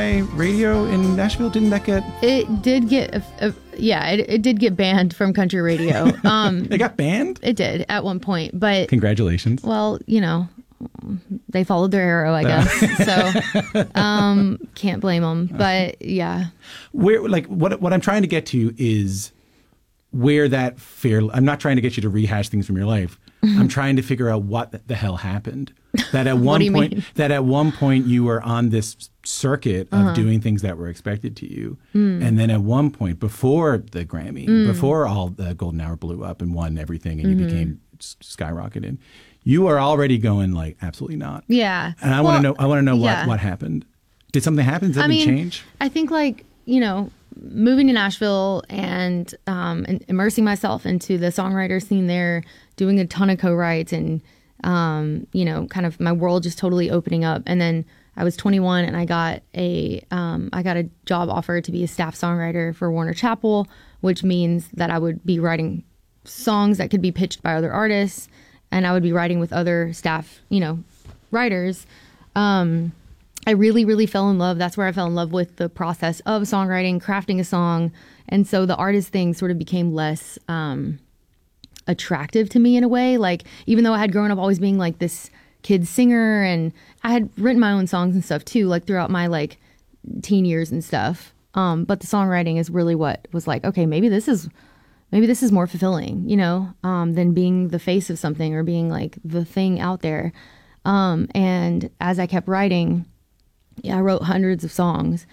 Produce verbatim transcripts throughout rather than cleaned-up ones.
radio in Nashville, didn't that get... It did get, a, a, yeah, it, it did get banned from country radio. Um, it got banned? It did at one point, but... Congratulations. Well, you know, they followed their arrow, I guess. so, um, can't blame them. But yeah. Where, like, what what I'm trying to get to is where that fair... I'm not trying to get you to rehash things from your life. I'm trying to figure out what the hell happened. That at one point, mean? that at one point you were on this circuit of uh-huh. doing things that were expected to you, mm. and then at one point before the Grammy, mm. before all the Golden Hour blew up and won everything, and mm-hmm. you became skyrocketed, you are already going like absolutely not. Yeah, and I well, want to know. I want to know what yeah. what happened. Did something happen? Did something I mean, change? I think like you know. moving to Nashville and, um, and immersing myself into the songwriter scene there, doing a ton of co-writes and, um, you know, kind of my world just totally opening up. And then I was twenty-one and I got a, um, I got a job offer to be a staff songwriter for Warner Chappell, which means that I would be writing songs that could be pitched by other artists, and I would be writing with other staff, you know, writers. Um, I really, really fell in love. That's where I fell in love with the process of songwriting, crafting a song. And so the artist thing sort of became less um, attractive to me in a way. Like, even though I had grown up always being like this kid singer, and I had written my own songs and stuff too, like throughout my like teen years and stuff. Um, but the songwriting is really what was like, okay, maybe this is, maybe this is more fulfilling, you know, um, than being the face of something or being like the thing out there. Um, and as I kept writing, yeah, I wrote hundreds of songs,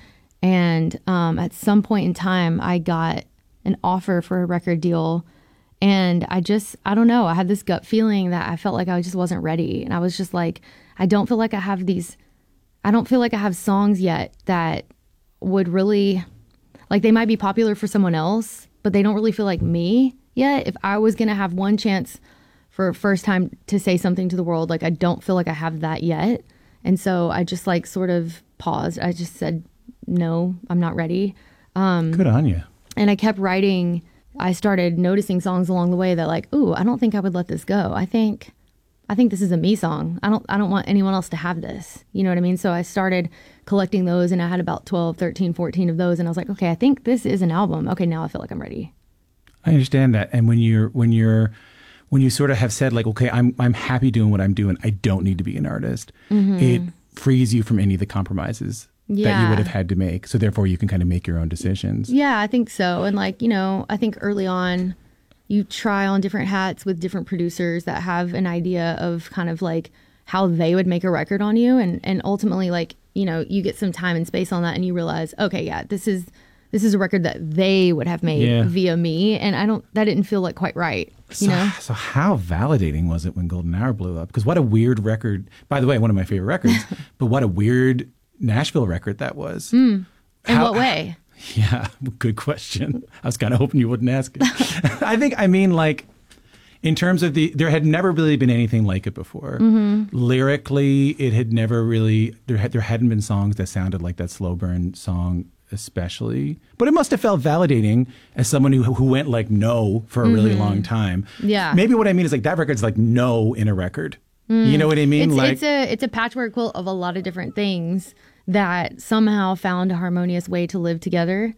and um, at some point in time, I got an offer for a record deal, and I just, I don't know, I had this gut feeling that I felt like I just wasn't ready, and I was just like, I don't feel like I have these, I don't feel like I have songs yet that would really, like they might be popular for someone else, but they don't really feel like me yet. If I was going to have one chance for a first time to say something to the world, like I don't feel like I have that yet. And so I just like sort of paused. I just said, no, I'm not ready. Um, Good on you. And I kept writing. I started noticing songs along the way that like, ooh, I don't think I would let this go. I think, I think this is a me song. I don't, I don't want anyone else to have this. You know what I mean? So I started collecting those, and I had about twelve, thirteen, fourteen of those. And I was like, okay, I think this is an album. Okay, now I feel like I'm ready. I understand that. And when you're, when you're, when you sort of have said like, okay, I'm I'm happy doing what I'm doing, I don't need to be an artist, mm-hmm. it frees you from any of the compromises yeah. that you would have had to make. So therefore you can kind of make your own decisions. Yeah, I think so. And like, you know, I think early on you try on different hats with different producers that have an idea of kind of like how they would make a record on you. And, and ultimately like, you know, you get some time and space on that and you realize, okay, yeah, this is This is a record that they would have made yeah. via me, and I don't. That didn't feel like quite right. So, you know. So how validating was it when Golden Hour blew up? Because what a weird record. By the way, one of my favorite records. But what a weird Nashville record that was. Mm. In how, what way? Yeah, good question. I was kind of hoping you wouldn't ask it. I think. I mean, like, in terms of the, there had never really been anything like it before. Mm-hmm. Lyrically, it had never really. There had there hadn't been songs that sounded like that Slow Burn song. Especially, but it must have felt validating as someone who who went like no for a mm-hmm. really long time. Yeah, maybe what I mean is like that record's like no in a record. Mm. You know what I mean? It's, like it's a it's a patchwork quilt of a lot of different things that somehow found a harmonious way to live together.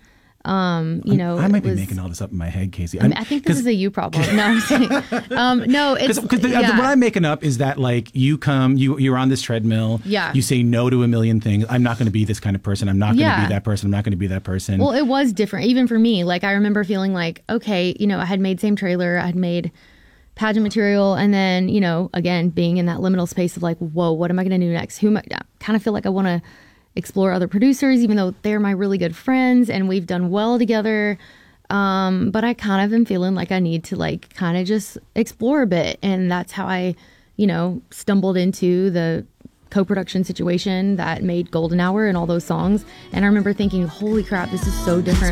Um, you know, I might was, be making all this up in my head, Casey. I, mean, I think this is a you problem. No, I'm saying, um, no, it's because yeah. what I'm making up is that like you come, you you're on this treadmill. Yeah. You say no to a million things. I'm not going to be this kind of person. I'm not going to yeah. be that person. I'm not going to be that person. Well, it was different, even for me. Like I remember feeling like, okay, you know, I had made Same Trailer, I had made pageant material, and then you know, again, being in that liminal space of like, whoa, what am I going to do next? Who am I? I kind of feel like I want to explore other producers, even though they're my really good friends and we've done well together. Um, but I kind of am feeling like I need to like kind of just explore a bit. And that's how I, you know, stumbled into the co-production situation that made Golden Hour and all those songs. And I remember thinking, holy crap, this is so different